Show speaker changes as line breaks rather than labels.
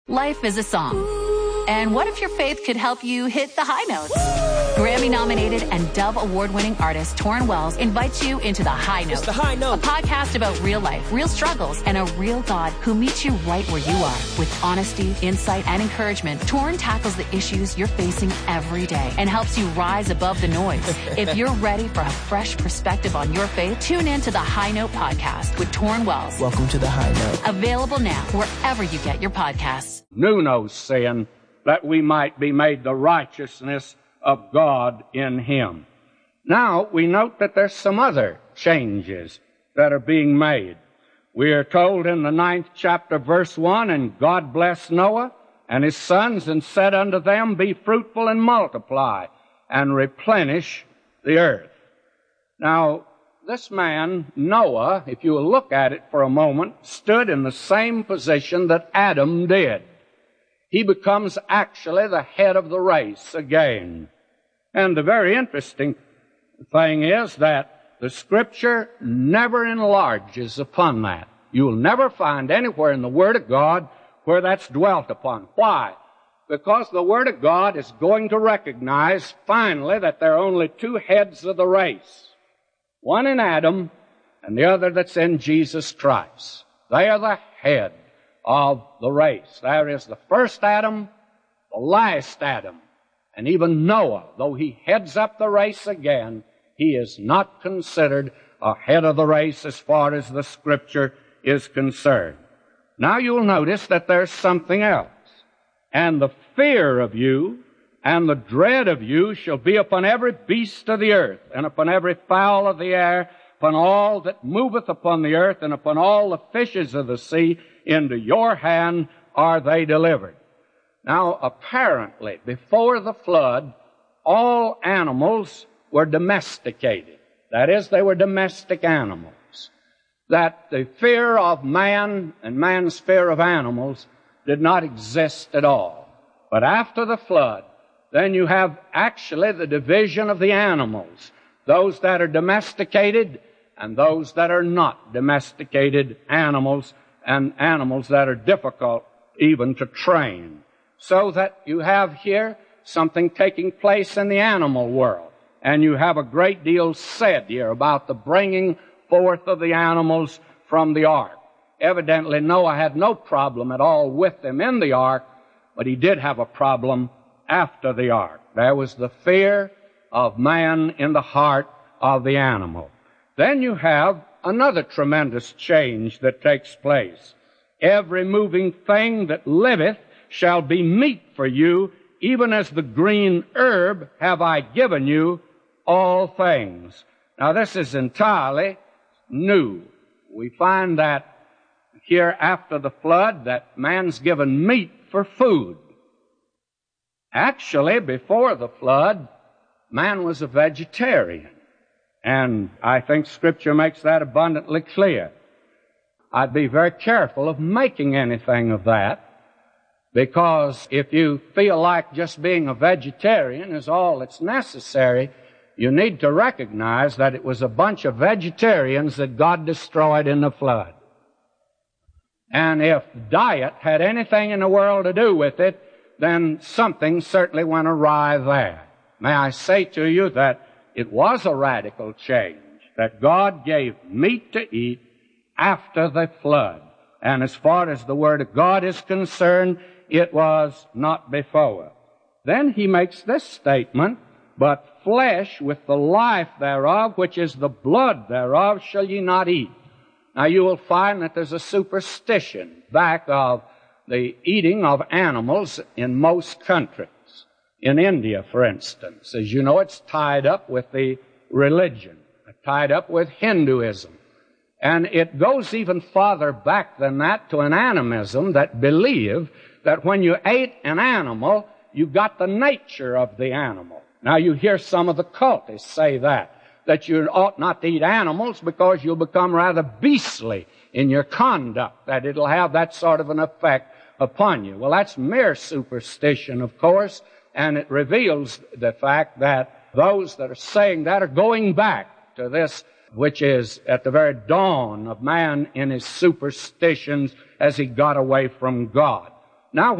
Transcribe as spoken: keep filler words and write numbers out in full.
Life is a song. And what if your faith could help you hit the high notes? Grammy-nominated and Dove Award-winning artist Torrin Wells invites you into The High Note.
It's The High Note.
A podcast about real life, real struggles, and a real God who meets you right where you are. With honesty, insight, and encouragement, Torrin tackles the issues you're facing every day and helps you rise above the noise. If you're ready for a fresh perspective on your faith, tune in to The High Note podcast with Torrin Wells.
Welcome to The High Note.
Available now wherever you get your podcasts.
Knew no sin, that we might be made the righteousness of God in him. Now, we note that there's some other changes that are being made. We are told in the ninth chapter, verse one, "And God blessed Noah and his sons, and said unto them, Be fruitful and multiply, and replenish the earth." Now, this man, Noah, if you will look at it for a moment, stood in the same position that Adam did. He becomes actually the head of the race again. And the very interesting thing is that the Scripture never enlarges upon that. You will never find anywhere in the Word of God where that's dwelt upon. Why? Because the Word of God is going to recognize finally that there are only two heads of the race. One in Adam and the other that's in Jesus Christ. They are the head of the race. There is the first Adam, the last Adam, and even Noah, though he heads up the race again, he is not considered a head of the race as far as the Scripture is concerned. Now you'll notice that there's something else. "And the fear of you and the dread of you shall be upon every beast of the earth, and upon every fowl of the air, upon all that moveth upon the earth, and upon all the fishes of the sea. Into your hand are they delivered." Now, apparently, before the flood, all animals were domesticated. That is, they were domestic animals. That the fear of man and man's fear of animals did not exist at all. But after the flood, then you have actually the division of the animals. Those that are domesticated and those that are not domesticated animals, and animals that are difficult even to train. So that you have here something taking place in the animal world. And you have a great deal said here about the bringing forth of the animals from the ark. Evidently, Noah had no problem at all with them in the ark, but he did have a problem after the ark. There was the fear of man in the heart of the animal. Then you have another tremendous change that takes place. "Every moving thing that liveth shall be meat for you, even as the green herb have I given you all things." Now this is entirely new. We find that here after the flood that man's given meat for food. Actually, before the flood, man was a vegetarian. And I think Scripture makes that abundantly clear. I'd be very careful of making anything of that, because if you feel like just being a vegetarian is all that's necessary, you need to recognize that it was a bunch of vegetarians that God destroyed in the flood. And if diet had anything in the world to do with it, then something certainly went awry there. May I say to you that it was a radical change, that God gave meat to eat after the flood. And as far as the Word of God is concerned, it was not before. Then he makes this statement, "But flesh with the life thereof, which is the blood thereof, shall ye not eat." Now you will find that there's a superstition back of the eating of animals in most countries. In India, for instance, as you know, it's tied up with the religion, tied up with Hinduism. And it goes even farther back than that to an animism that believe that when you ate an animal, you got the nature of the animal. Now you hear some of the cultists say that, that you ought not to eat animals because you'll become rather beastly in your conduct, that it'll have that sort of an effect upon you. Well, that's mere superstition, of course, and it reveals the fact that those that are saying that are going back to this, which is at the very dawn of man in his superstitions as he got away from God. Now,